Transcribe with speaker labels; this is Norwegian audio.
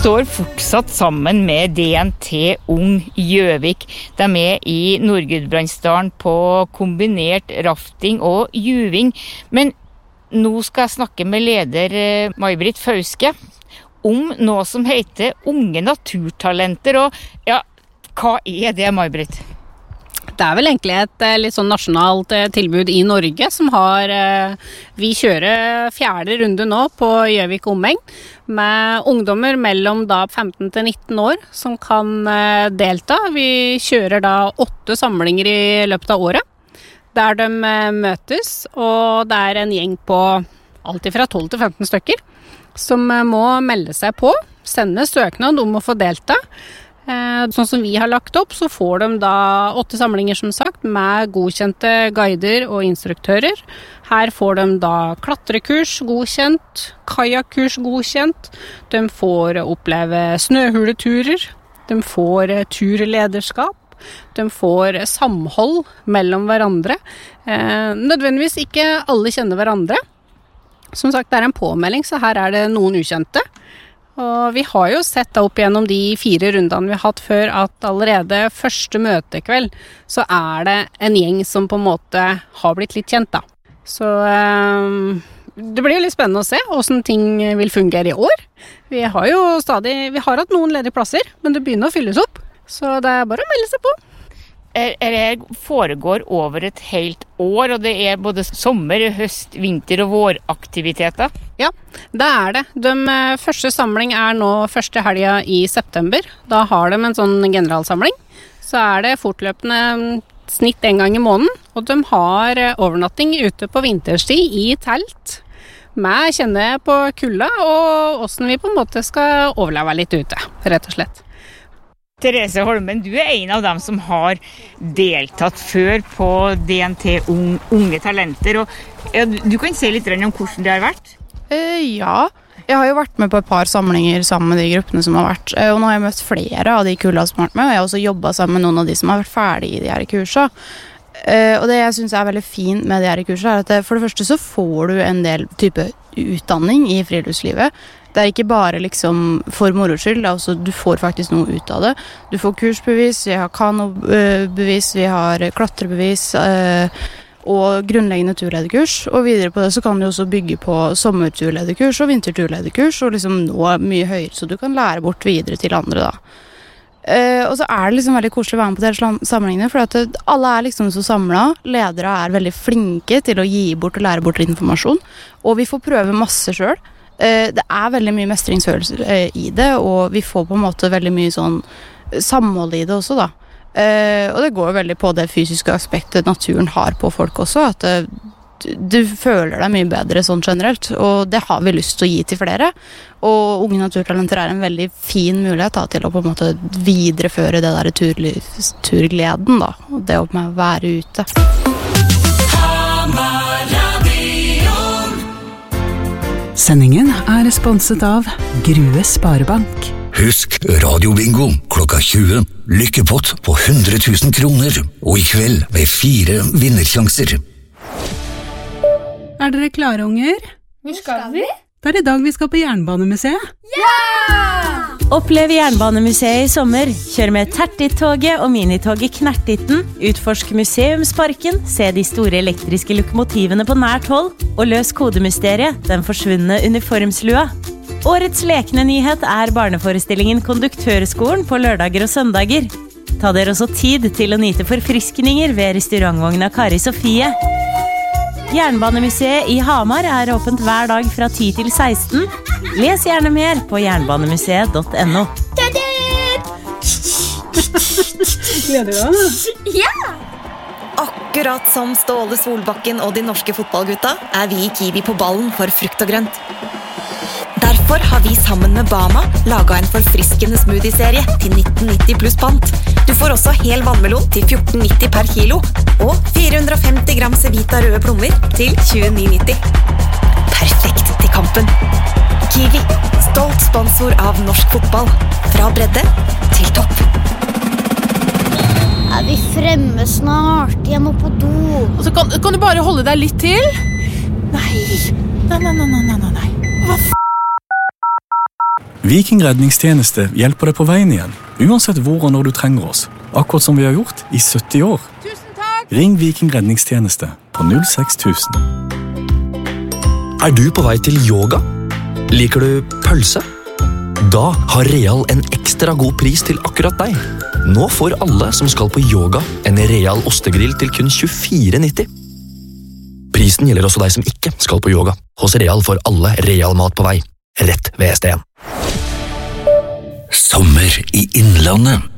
Speaker 1: står fortsatt sammen med DNT Ung Gjøvik. De i Nord-Gudbrandsdalen på kombinert rafting og juving. Men nå skal jeg snakke med leder May-Britt Fauske om noe som heter Unge naturtalenter. Og ja, hva det, May-Britt?
Speaker 2: Det vel egentlig et litt sånn nasjonalt tilbud i Norge som har, vi kjører 4. runde nå på Gjøvik omegn med ungdommer mellom da 15 til 19 år som kan delta. Vi kjører da 8 samlinger i løpet av året der de møtes, og det en gjeng på alt fra 12 til 15 stykker som må melde seg på, sende søknad om å få delta. Sånn som vi har lagt opp, så får de da 8 samlinger som sagt, med godkjente guider og instruktører. Her får de da klatrekurs godkjent, kajakkurs godkjent, de får oppleve snøhuleturer, de får turlederskap, de får samhold mellom hverandre. Nødvendigvis ikke alle kjenner hverandre. Som sagt, det en påmelding, så her det noen ukjente. Og vi har jo sett opp gjennom de 4 rundene vi har hatt før at allerede første møtekveld så det en gjeng som på en måte har blitt litt kjent da. Så det blir jo litt spennende å se hvordan ting vil fungere i år. Vi har jo vi har hatt noen ledige plasser, men det begynner å fylles opp. Så det bare å melde seg på.
Speaker 1: Det foregår over et helt år, og det både sommer, høst, vinter og våraktiviteter.
Speaker 2: Ja, det det. De første samling nå første helga i september. Da har de en sånn generalsamling. Så det fortløpende snitt en gang i måneden, og de har overnatting ute på vinterstid i telt. Med kjenne på kulda, og hvordan vi på en måte skal overleve litt ute, rett og slett.
Speaker 1: Therese Holmen, du en av dem som har deltatt før på DNT Unge Talenter. Og, ja, du kan se litt om hvordan det har vært?
Speaker 3: Ja, jeg har jo vært med på et par samlinger sammen med de gruppene som har vært. Og nå har jeg møtt flere av de kullene som har vært med, og jeg har også jobbet sammen med noen av de som har vært ferdige i de her kursene. Og det jeg synes veldig fint med de her kursene at for det første så får du en del type utdanning i friluftslivet. Det ikke bare liksom for moro skyld, altså du får faktisk noe ut av det. Du får kursbevis, vi har kanobevis, vi har klatrebevis og grunnleggende turlederkurs. Og videre på det så kan du også bygge på sommerturlederkurs og vinterturlederkurs og liksom nå mye høyere, så du kan lære bort videre til andre da. Og så det liksom veldig koselig å være med på de sammenhengene, for at alle liksom så samlet. Ledere veldig flinke til å gi bort og lære bort informasjon, og vi får prøve masse selv. Det veldig mye mestringsfølelse i det, og vi får på en måte veldig mye sånn samhold i det også da. Og det går veldig på det fysiske aspektet naturen har på folk også, at du føler deg mye bedre sånn generelt, og det har vi lyst til å gi til flere. Og Unge naturtalenter en veldig fin mulighet da, til å på en måte videreføre det der turgleden da, og det å være ute.
Speaker 4: Sendingen sponset av Grue Sparebank.
Speaker 5: Husk radiobingo klokka 20. Lykkepott på 100 000 kroner. Og i kveld med 4 vinnersjanser.
Speaker 4: Dere klare, unger?
Speaker 6: Hvor skal vi?
Speaker 4: Det I dag vi skal på Jernbanemuseet.
Speaker 6: Ja!
Speaker 7: Opplev Jernbanemuseet I sommer. Kjør med Tertit-toget og minitoget Knertitten. Utforsk museumsparken, se de store elektriske lokomotivene på nært hold, og løs kodemysteriet, den forsvunne uniformslua. Årets lekende nyhet barneforestillingen Konduktørskolen på lørdager og søndager. Ta dere også tid til å nyte forfriskninger ved restaurantvogna Kari Sofie. Jernbanemuseet I Hamar åpent hver dag fra 10 til 16. Les gjerne mer på jernbanemuseet.no.
Speaker 4: Gleder du deg?
Speaker 6: Ja!
Speaker 8: Akkurat som Ståle Solbakken og de norske fotballgutta vi I Kiwi på ballen for frukt og grønt. Derfor har vi sammen med Bama laget en forfriskende smoothie-serie til 19,90 pluss pant. Du får også hel vannmelon til 14,90 per kilo, og 450 gram Cevita røde plommer til 29,90. Perfekt til kampen. Kiwi, stolt sponsor av norsk fotball. Fra bredde til topp.
Speaker 9: Vi fremme snart? Jeg må på do.
Speaker 10: Altså, kan du bare holde deg litt til? Nei. Hva
Speaker 6: Viking redningstjeneste hjelper deg på veien igjen, uansett hvor og når du trenger oss. Akkurat som vi har gjort i 70 år.
Speaker 10: Tusen takk!
Speaker 6: Ring Viking redningstjeneste på 06000.
Speaker 11: Du på vei til yoga? Liker du pølse? Da har Real en ekstra god pris til akkurat deg. Nå får alle som skal på yoga en Real ostegrill til kun 24,90. Prisen gjelder også deg som ikke skal på yoga. Hos Real får alle Real mat på vei. Rett ved SDN.
Speaker 5: Sommer i Innlandet.